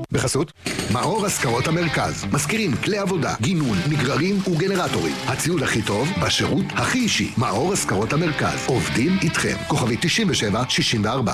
בחסות מאור השכרות המרכז. מזכירים כלי עבודה, גינון, נגררים וגנרטורים. הציוד הכי טוב בשירות הכי אישי. מאור השכרות המרכז. עובדים איתכם. כוכבי 9764.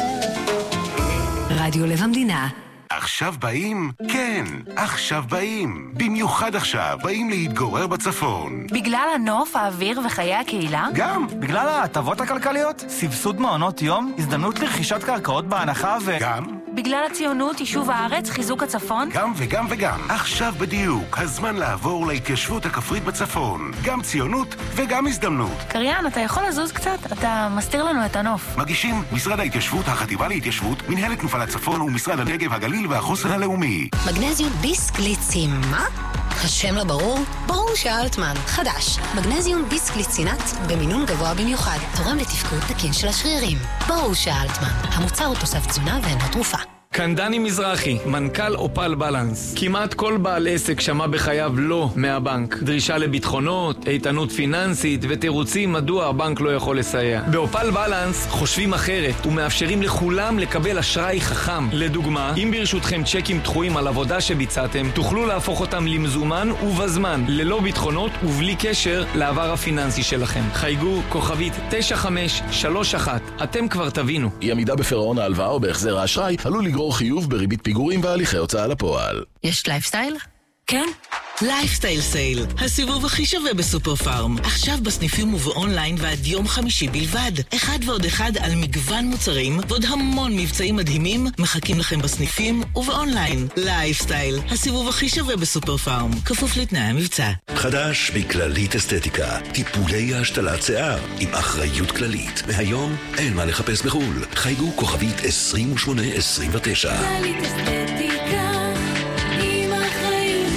רדיו לב המדינה. עכשיו באים? כן, עכשיו באים. במיוחד עכשיו באים להתגורר בצפון. בגלל הנוף, האוויר וחיי הקהילה? גם, בגלל ההטבות הכלכליות, סבסוד מעונות יום, הזדמנות לרכישת קרקעות בהנחה גם? בגלל הציונות, יישוב הארץ, חיזוק הצפון? גם וגם וגם. עכשיו בדיוק, הזמן לעבור להתיישבות הכפרית בצפון. גם ציונות וגם הזדמנות. קריין, אתה יכול לזוז קצת? אתה מסתיר לנו את הנוף. מגישים משרד ההתיישבות, החטיבה להתיישבות, מנהלת מפעל הצפון ומשרד הנגב, הגליל והחוסן הלאומי. מגנזיום ביסקליצין, מה? השם לא ברור? ברור שאלטמן. חדש. מגנזיום ביסקליצינט במינון גבוה במיוחד. תורם לתפקוד תקין של השרירים. ברור שאלטמן. המוצר הוא תוסף תזונה ואינו תרופה. כאן דני מזרחי, מנכ"ל אופל בלנס. כמעט כל בעל עסק שמע בחייו לא מהבנק. דרישה לביטחונות, איתנות פיננסית ותירוצים מדוע הבנק לא יכול לסייע. באופל בלנס חושבים אחרת ומאפשרים לכולם לקבל אשראי חכם. לדוגמה, אם ברשותכם צ'קים דחויים על עבודה שביצעתם, תוכלו להפוך אותם למזומן ובזמן, ללא ביטחונות ובלי קשר לעבר הפיננסי שלכם. חייגו כוכבית 9531. אתם כבר תבינו. אי עמידה בפירעון ההלוואה או בהחזר האשראי עלול לגרור חיוב בריבית פיגורים והליכי הוצאה לפועל. יש לייפסטייל? כן? לייפסטייל סייל, הסיבוב הכי שווה בסופר פארם. עכשיו בסניפים ובאונליין ועד יום חמישי בלבד. אחד ועוד אחד על מגוון מוצרים ועוד המון מבצעים מדהימים מחכים לכם בסניפים ובאונליין. לייפסטייל, הסיבוב הכי שווה בסופר פארם. כפוף לתנאי המבצע. חדש בכללית אסתטיקה, טיפולי השתלת שיער עם אחריות כללית. מהיום אין מה לחפש בחול. חייגו כוכבית 2829. כללית אסתטיקה עם אחריות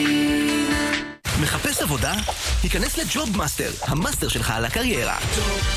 כללית. מחפש עבודה? היכנס לג'וב מאסטר, המאסטר שלך על הקריירה.